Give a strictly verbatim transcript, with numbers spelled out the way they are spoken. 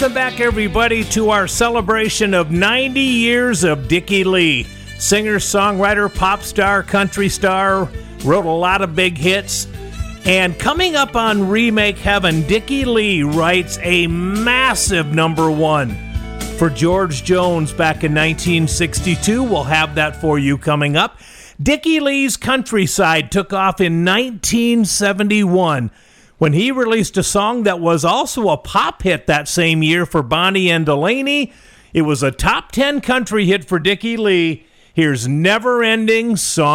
Welcome back, everybody, to our celebration of ninety years of Dickie Lee. Singer, songwriter, pop star, country star, wrote a lot of big hits. And coming up on Remake Heaven, Dickie Lee writes a massive number one for George Jones back in nineteen sixty-two. We'll have that for you coming up. Dickie Lee's Countryside took off in nineteen seventy-one. When he released a song that was also a pop hit that same year for Bonnie and Delaney. It was a top ten country hit for Dickie Lee. Here's Never Ending Song.